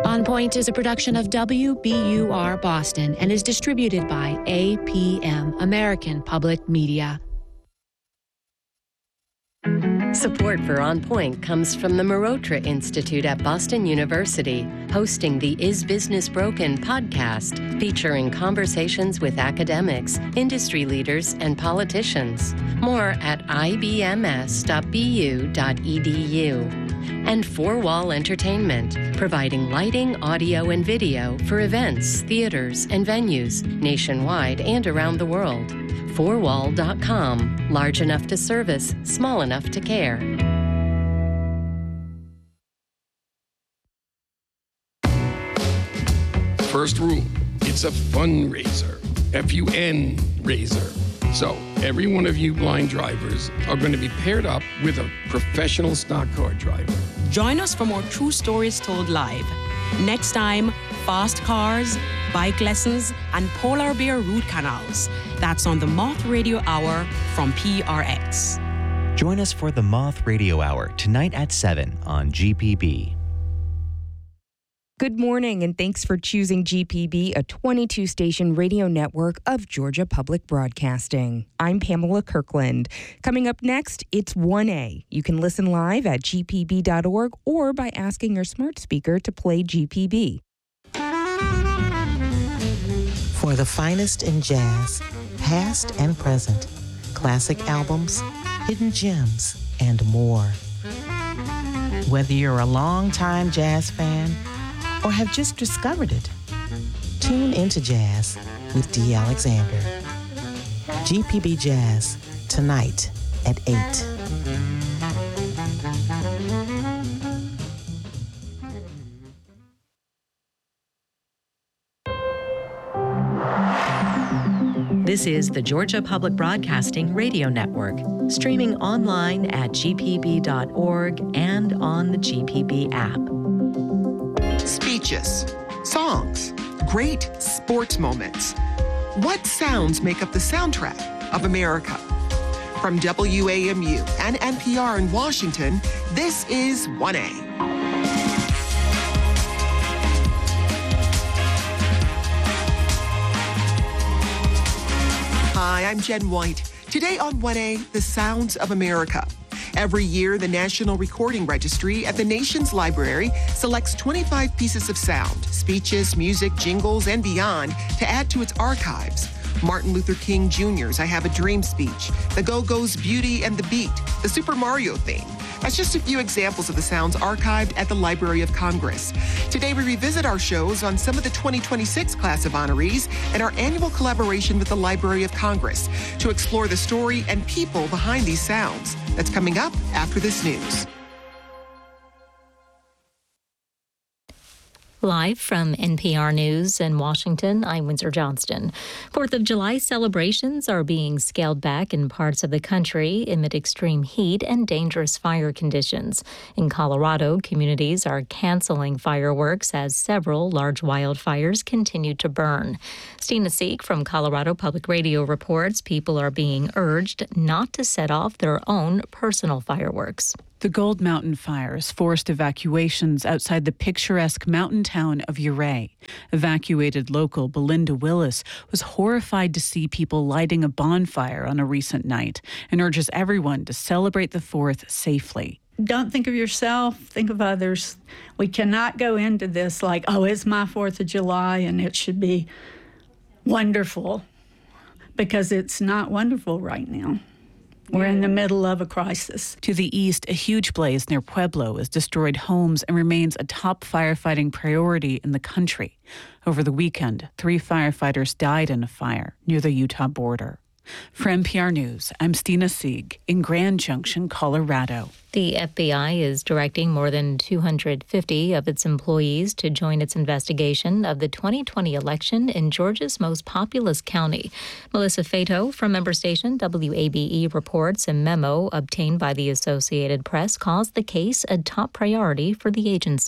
On Point is a production of WBUR Boston and is distributed by APM, American Public Media. Support for On Point comes from the Marotra Institute at Boston University, hosting the Is Business Broken podcast, featuring conversations with academics, industry leaders, and politicians. More at ibms.bu.edu. And Four Wall Entertainment, providing lighting, audio, and video for events, theaters, and venues nationwide and around the world. Fourwall.com. Large enough to service, small enough to care. First rule, it's a fundraiser. F-U-N raiser. So every one of you blind drivers are going to be paired up with a professional stock car driver. Join us for more true stories told live. Next time, fast cars, bike lessons, and polar bear root canals. That's on the Moth Radio Hour from PRX. Join us for the Moth Radio Hour tonight at 7 on GPB. Good morning, and thanks for choosing GPB, a 22-station radio network of Georgia Public Broadcasting. I'm Pamela Kirkland. Coming up next, it's 1A. You can listen live at gpb.org or by asking your smart speaker to play GPB. For the finest in jazz, past and present, classic albums, hidden gems, and more. Whether you're a longtime jazz fan or have just discovered it, tune into Jazz with Dee Alexander. GPB Jazz, tonight at 8. This is the Georgia Public Broadcasting Radio Network, streaming online at gpb.org and on the GPB app. Speeches, songs, great sports moments. What sounds make up the soundtrack of America? From WAMU and NPR in Washington, this is 1A. Hi, I'm Jen White. Today on 1A, the sounds of America. Every year, the National Recording Registry at the nation's library selects 25 pieces of sound, speeches, music, jingles, and beyond to add to its archives. Martin Luther King Jr.'s I Have a Dream speech, the Go-Go's Beauty and the Beat, the Super Mario theme. That's just a few examples of the sounds archived at the Library of Congress. Today, we revisit our shows on some of the 2026 class of honorees and our annual collaboration with the Library of Congress to explore the story and people behind these sounds. That's coming up after this news. Live from NPR News in Washington, I'm Windsor Johnston. 4th of July celebrations are being scaled back in parts of the country amid extreme heat and dangerous fire conditions. In Colorado, communities are canceling fireworks as several large wildfires continue to burn. Stina Sieg from Colorado Public Radio reports people are being urged not to set off their own personal fireworks. The Gold Mountain fires forced evacuations outside the picturesque mountain town of Ouray. Evacuated local Belinda Willis was horrified to see people lighting a bonfire on a recent night and urges everyone to celebrate the 4th safely. Don't think of yourself, think of others. We cannot go into this like, oh, it's my 4th of July and it should be wonderful, because it's not wonderful right now. We're in the middle of a crisis. To the east, a huge blaze near Pueblo has destroyed homes and remains a top firefighting priority in the country. Over the weekend, 3 firefighters died in a fire near the Utah border. For NPR News, I'm Stina Sieg in Grand Junction, Colorado. The FBI is directing more than 250 of its employees to join its investigation of the 2020 election in Georgia's most populous county. Melissa Fato from member station WABE reports a memo obtained by the Associated Press calls the case a top priority for the agency.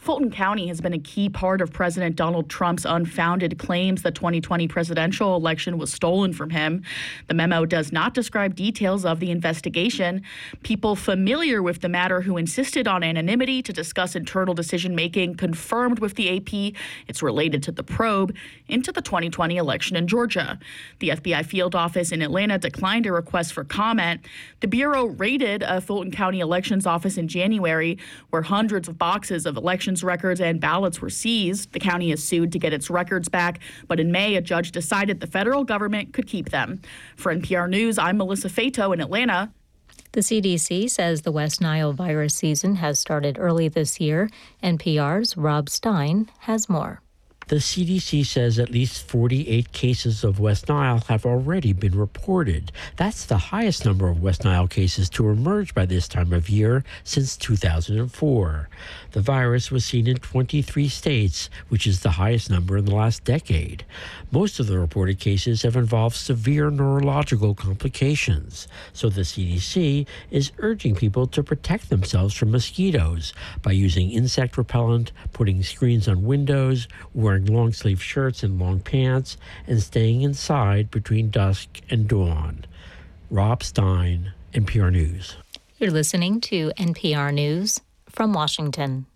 Fulton County has been a key part of President Donald Trump's unfounded claims the 2020 presidential election was stolen from him. The memo does not describe details of the investigation. People familiar with the matter who insisted on anonymity to discuss internal decision-making confirmed with the AP it's related to the probe into the 2020 election in Georgia. The FBI field office in Atlanta declined a request for comment. The Bureau raided a Fulton County elections office in January, where hundreds of boxes of elections records and ballots were seized. The county is sued to get its records back, but in May, a judge decided the federal government could keep them. For NPR News, I'm Melissa Fato in Atlanta. The CDC says the West Nile virus season has started early this year. NPR's Rob Stein has more. The CDC says at least 48 cases of West Nile have already been reported. That's the highest number of West Nile cases to emerge by this time of year since 2004. The virus was seen in 23 states, which is the highest number in the last decade. Most of the reported cases have involved severe neurological complications. So the CDC is urging people to protect themselves from mosquitoes by using insect repellent, putting screens on windows, wearing long-sleeve shirts and long pants, and staying inside between dusk and dawn. Rob Stein, NPR News. You're listening to NPR News from Washington.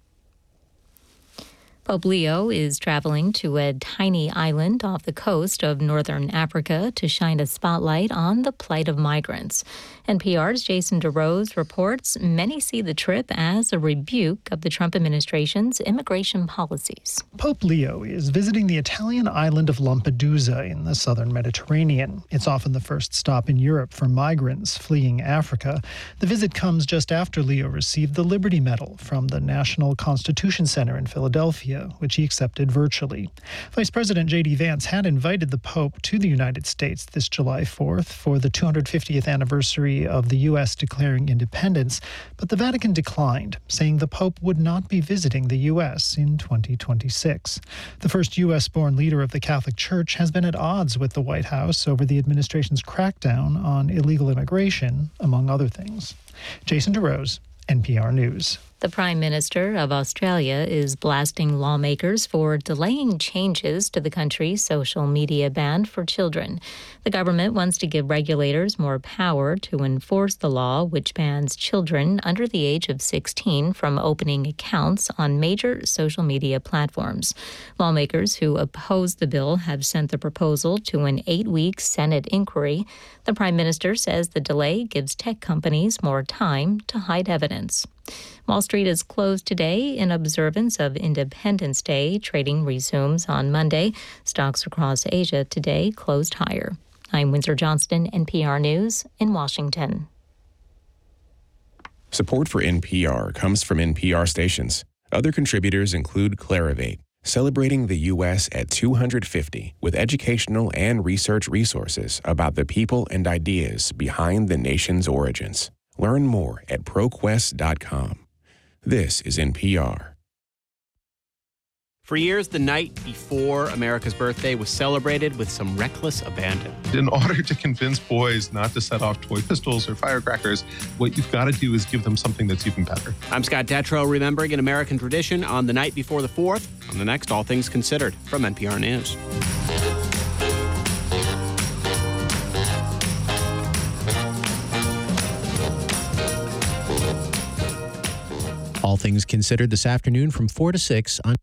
Pope Leo is traveling to a tiny island off the coast of northern Africa to shine a spotlight on the plight of migrants. NPR's Jason DeRose reports many see the trip as a rebuke of the Trump administration's immigration policies. Pope Leo is visiting the Italian island of Lampedusa in the southern Mediterranean. It's often the first stop in Europe for migrants fleeing Africa. The visit comes just after Leo received the Liberty Medal from the National Constitution Center in Philadelphia, which he accepted virtually. Vice President J.D. Vance had invited the Pope to the United States this July 4th for the 250th anniversary of the U.S. declaring independence, but the Vatican declined, saying the Pope would not be visiting the U.S. in 2026. The first U.S.-born leader of the Catholic Church has been at odds with the White House over the administration's crackdown on illegal immigration, among other things. Jason DeRose, NPR News. The Prime Minister of Australia is blasting lawmakers for delaying changes to the country's social media ban for children. The government wants to give regulators more power to enforce the law, which bans children under the age of 16 from opening accounts on major social media platforms. Lawmakers who oppose the bill have sent the proposal to an 8-week Senate inquiry. The Prime Minister says the delay gives tech companies more time to hide evidence. Wall Street is closed today in observance of Independence Day. Trading resumes on Monday. Stocks across Asia today closed higher. I'm Windsor Johnston, NPR News in Washington. Support for NPR comes from NPR stations. Other contributors include Clarivate, celebrating the U.S. at 250 with educational and research resources about the people and ideas behind the nation's origins. Learn more at ProQuest.com. This is NPR. For years, the night before America's birthday was celebrated with some reckless abandon. In order to convince boys not to set off toy pistols or firecrackers, what you've got to do is give them something that's even better. I'm Scott Detrow, remembering an American tradition on the night before the 4th, on the next All Things Considered from NPR News. All Things Considered this afternoon from 4 to 6 on...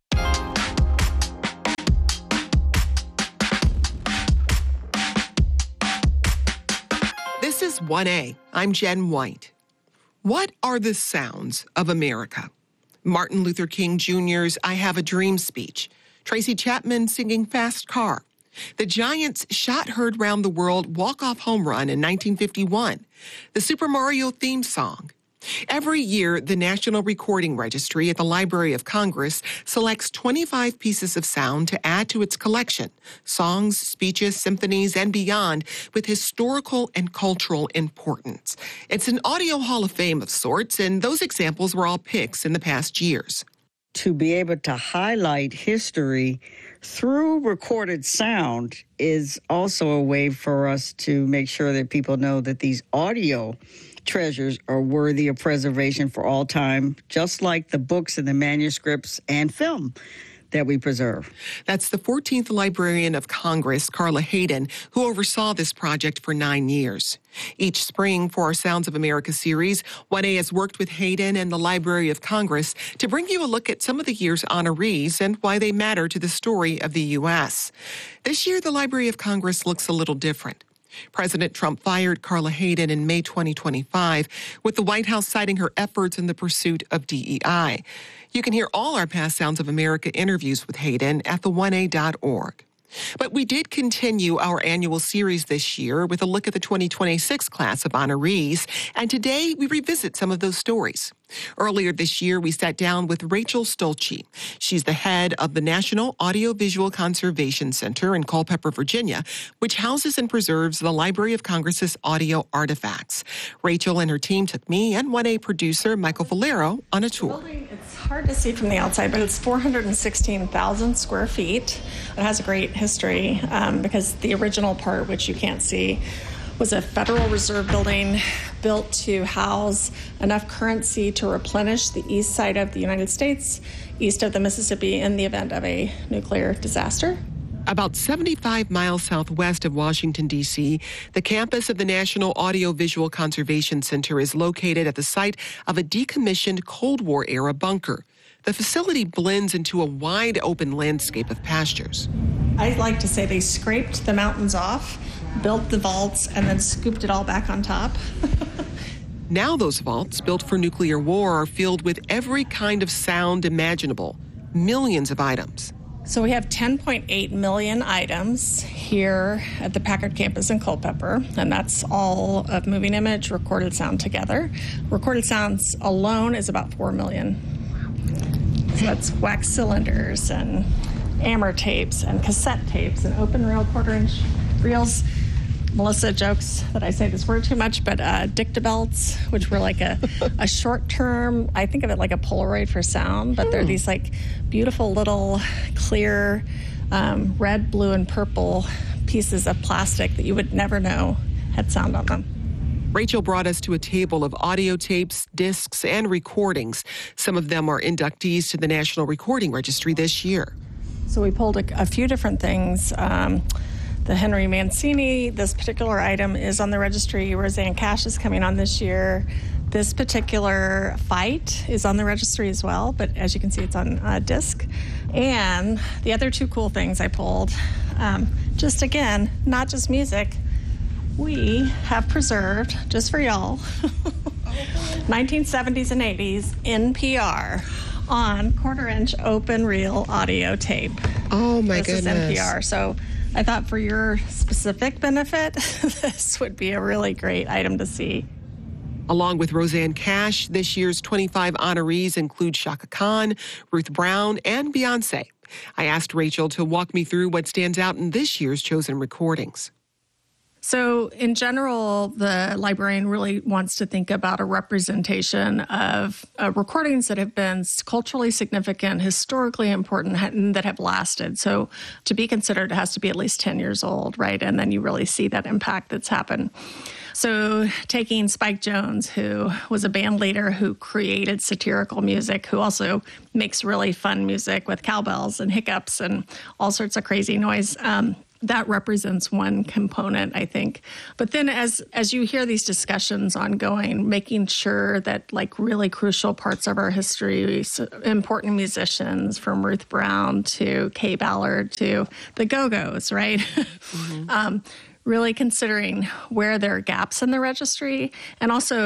This is 1A. I'm Jen White. What are the sounds of America? Martin Luther King Jr.'s I Have a Dream speech. Tracy Chapman singing Fast Car. The Giants' shot heard round the world walk-off home run in 1951. The Super Mario theme song. Every year, the National Recording Registry at the Library of Congress selects 25 pieces of sound to add to its collection, songs, speeches, symphonies, and beyond, with historical and cultural importance. It's an audio hall of fame of sorts, and those examples were all picks in the past years. To be able to highlight history through recorded sound is also a way for us to make sure that people know that these audio treasures are worthy of preservation for all time, just like the books and the manuscripts and film that we preserve. That's the 14th Librarian of Congress, Carla Hayden, who oversaw this project for 9 years. Each spring for our Sounds of America series, 1A has worked with Hayden and the Library of Congress to bring you a look at some of the year's honorees and why they matter to the story of the U.S. This year, the Library of Congress looks a little different. President Trump fired Carla Hayden in May 2025, with the White House citing her efforts in the pursuit of DEI. You can hear all our past Sounds of America interviews with Hayden at the1a.org. But we did continue our annual series this year with a look at the 2026 class of honorees, and today we revisit some of those stories. Earlier this year, we sat down with Rachel Stolze. She's the head of the National Audiovisual Conservation Center in Culpeper, Virginia, which houses and preserves the Library of Congress's audio artifacts. Rachel and her team took me and 1A producer Michael Valero on a tour. It's hard to see from the outside, but it's 416,000 square feet. It has a great history because the original part, which you can't see, was a Federal Reserve building built to house enough currency to replenish the east side of the United States, east of the Mississippi, in the event of a nuclear disaster. About 75 miles southwest of Washington, D.C., the campus of the National Audiovisual Conservation Center is located at the site of a decommissioned Cold War-era bunker. The facility blends into a wide open landscape of pastures. I like to say they scraped the mountains off, built the vaults, and then scooped it all back on top. Now those vaults, built for nuclear war, are filled with every kind of sound imaginable, millions of items. So we have 10.8 million items here at the Packard campus in Culpeper, and that's all of moving image, recorded sound together. Recorded sounds alone is about 4 million. So that's wax cylinders and Ammer tapes and cassette tapes and open reel quarter-inch reels. Melissa jokes that I say this word too much, but dictabelts, which were like a short term, I think of it like a Polaroid for sound, but they're these like beautiful little clear red, blue, and purple pieces of plastic that you would never know had sound on them. Rachel brought us to a table of audio tapes, discs, and recordings. Some of them are inductees to the National Recording Registry this year. So we pulled a few different things. The Henry Mancini, this particular item is on the registry. Rosanne Cash is coming on this year. This particular fight is on the registry as well, but as you can see, it's on disc. And the other two cool things I pulled, just again, not just music, we have preserved, just for y'all, 1970s and 80s NPR on quarter-inch open reel audio tape. Oh, my goodness. This is NPR, so I thought for your specific benefit, this would be a really great item to see. Along with Rosanne Cash, this year's 25 honorees include Chaka Khan, Ruth Brown, and Beyonce. I asked Rachel to walk me through what stands out in this year's chosen recordings. So in general, the librarian really wants to think about a representation of recordings that have been culturally significant, historically important, and that have lasted. So to be considered, it has to be at least 10 years old, right? And then you really see that impact that's happened. So taking Spike Jones, who was a band leader who created satirical music, who also makes really fun music with cowbells and hiccups and all sorts of crazy noise, that represents one component, I think. But then as you hear these discussions ongoing, making sure that like really crucial parts of our history, important musicians from Ruth Brown to Kay Ballard to the Go-Go's, right? Mm-hmm. Really considering where there are gaps in the registry, and also